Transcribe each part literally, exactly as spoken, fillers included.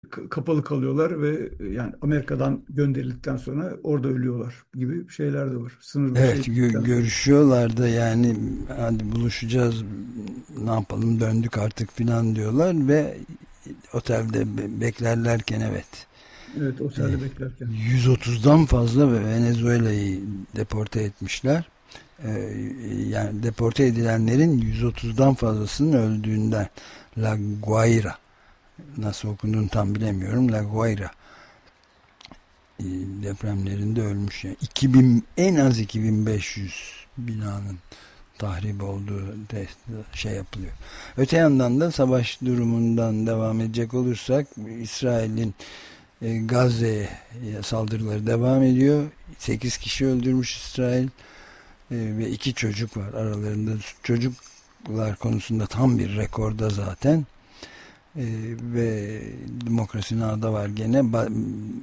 k- kapalı kalıyorlar ve e, yani Amerika'dan gönderildikten sonra orada ölüyorlar gibi şeyler de var. Sınır dışı Evet, gö- edildikten sonra. görüşüyorlar da yani, hadi buluşacağız, ne yapalım, döndük artık filan diyorlar ve otelde be- beklerlerken, evet, Evet, e, otelde beklerken. yüz otuzdan fazla ve Venezuela'yı deporte etmişler. E, Yani deporte edilenlerin yüz otuzdan fazlasının öldüğünden, La Guaira, nasıl okunduğunu tam bilemiyorum, La Guaira e, depremlerinde ölmüş. Yani iki bin, en az iki bin beş yüz binanın tahrip olduğu de şey yapılıyor. Öte yandan da savaş durumundan devam edecek olursak, İsrail'in e, Gazze'ye saldırıları devam ediyor. sekiz kişi öldürmüş İsrail, e, ve iki çocuk var aralarında. Çocuklar konusunda tam bir rekorda zaten. E, ve demokrasinin adı var gene. Ba-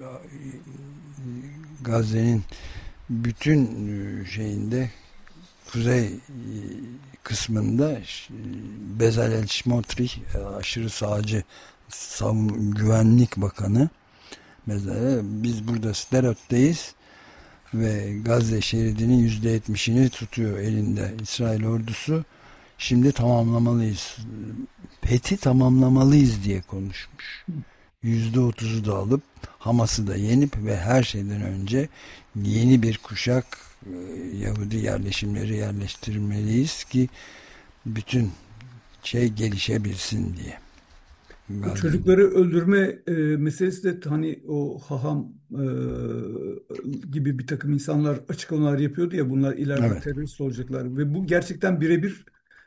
Gazze'nin bütün e, şeyinde, kuzey e, kısmında, Bezalel Smotrich, e, aşırı sağcı savun, güvenlik bakanı Bezalel, biz burada Sderot'tayız ve Gazze şeridinin yüzde yetmişini tutuyor elinde İsrail ordusu. Şimdi tamamlamalıyız. Fethi tamamlamalıyız diye konuşmuş. yüzde otuzu da alıp Hamas'ı da yenip ve her şeyden önce yeni bir kuşak e, Yahudi yerleşimleri yerleştirmeliyiz ki bütün şey gelişebilsin diye. Bu Gazze'de. çocukları öldürme e, meselesi de hani o haham e, gibi bir takım insanlar açıklamalar yapıyordu ya, bunlar ileride Evet. terörist olacaklar ve bu gerçekten birebir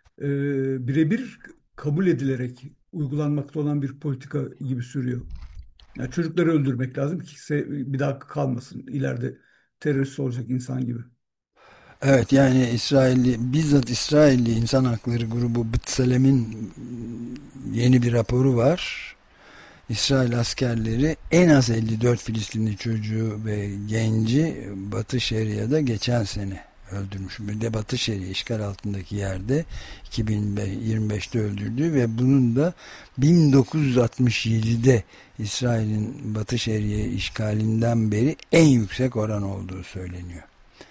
e, birebir kabul edilerek uygulanmakta olan bir politika gibi sürüyor. Yani çocukları öldürmek lazım ki se- bir daha kalmasın ileride terörist olacak insan gibi. Evet, yani İsrailli, bizzat İsrailli İnsan Hakları Grubu B'Tselem'in yeni bir raporu var. İsrail askerleri en az elli dört Filistinli çocuğu ve genci Batı Şeria'da geçen sene öldürmüş. Bir de Batı Şeria işgal altındaki yerde iki bin yirmi beşte öldürdü ve bunun da bin dokuz yüz altmış yedide İsrail'in Batı Şeria işgalinden beri en yüksek oran olduğu söyleniyor.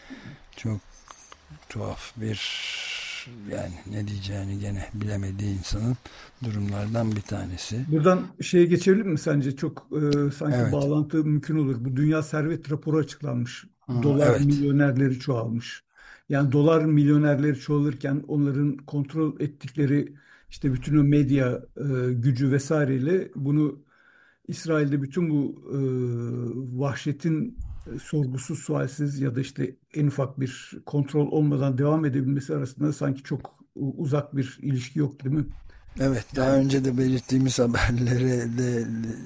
Çok tuhaf bir, yani ne diyeceğini gene bilemediği insanın durumlardan bir tanesi. Buradan şeye geçebilir mi sence? Çok e, sanki Evet. bağlantı mümkün olur. Bu Dünya Servet Raporu açıklanmış. Aa, Dolar evet. milyonerleri çoğalmış. Yani dolar milyonerleri çoğalırken onların kontrol ettikleri işte bütün o medya e, gücü vesaireyle bunu İsrail'de bütün bu e, vahşetin e, sorgusuz sualsiz ya da işte en ufak bir kontrol olmadan devam edebilmesi arasında sanki çok u- uzak bir ilişki yok, değil mi? Evet, daha Yani önce de belirttiğimiz haberlere de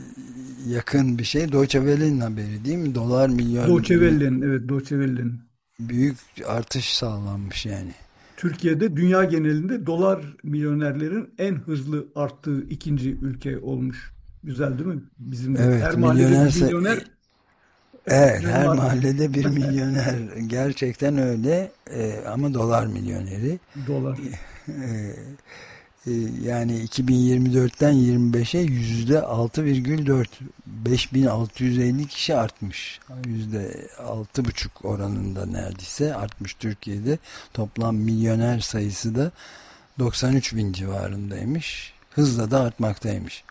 yakın bir şey. Deutsche Welle'nin haberi değil mi? Dolar milyar, Deutsche Welle'nin, evet, Deutsche Welle'nin büyük artış sağlanmış yani. Türkiye'de dünya genelinde dolar milyonerlerin en hızlı arttığı ikinci ülke olmuş. Güzel değil mi? Bizim de her Evet, mahallede bir milyonerse, milyoner, evet, her her ma mahallede bir milyoner, gerçekten öyle. Ee, ama dolar milyoneri. dolar. Ee, e, Yani iki bin yirmi dörtten yirmi beşe yüzde altı virgül dört, beş bin altı yüz elli kişi artmış. Yüzde altı buçuk oranında neredeyse artmış Türkiye'de. Toplam milyoner sayısı da doksan üç bin civarındaymış. Hızla da artmaktaymış.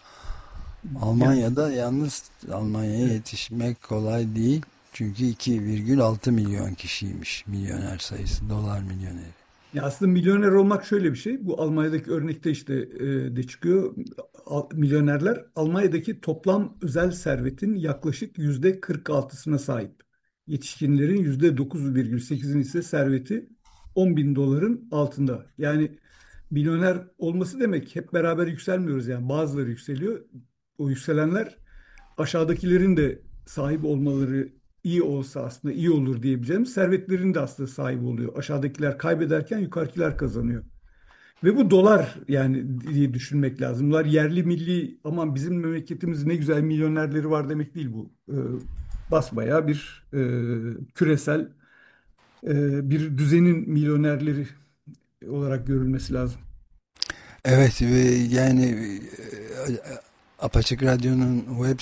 Yani Almanya'da yalnız, Almanya'ya evet. yetişmek kolay değil. Çünkü iki virgül altı milyon kişiymiş milyoner sayısı, dolar milyoneri. Ya aslında milyoner olmak şöyle bir şey. Bu Almanya'daki örnekte işte e, de çıkıyor. Al- milyonerler Almanya'daki toplam özel servetin yaklaşık yüzde kırk altısına sahip. Yetişkinlerin yüzde dokuz virgül sekizinin ise serveti on bin doların altında. Yani milyoner olması demek hep beraber yükselmiyoruz yani. Bazıları yükseliyor. O yükselenler aşağıdakilerin de sahip olmaları iyi olsa aslında iyi olur diyebileceğimiz servetlerin de aslında sahibi oluyor. Aşağıdakiler kaybederken yukarıdakiler kazanıyor. Ve bu dolar yani diye düşünmek lazım. Bunlar yerli milli, aman bizim memleketimiz ne güzel milyonerleri var demek değil bu. Ee, basbayağı bir e, küresel e, bir düzenin milyonerleri olarak görülmesi lazım. Evet, ve yani Apaçık Radyo'nun web